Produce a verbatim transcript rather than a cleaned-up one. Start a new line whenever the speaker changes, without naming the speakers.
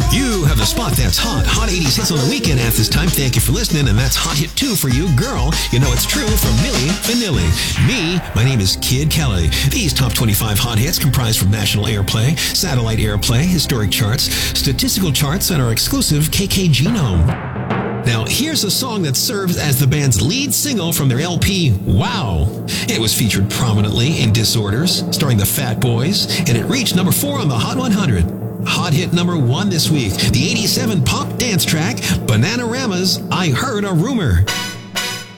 You have the spot that's hot. Hot eighties hits on the weekend at this time. Thank you for listening, and that's Hot Hit two for you. Girl, you know it's true from Milli Vanilli. Me, my name is Kid Kelly. These top twenty-five hot hits comprise from national airplay, satellite airplay, historic charts, statistical charts, and our exclusive K K Genome. Now, here's a song that serves as the band's lead single from their L P, Wow. It was featured prominently in Disorders, starring the Fat Boys, and it reached number four on the Hot one hundred. Hot hit number one this week, the eighty-seven pop dance track, Bananarama's I Heard a Rumor.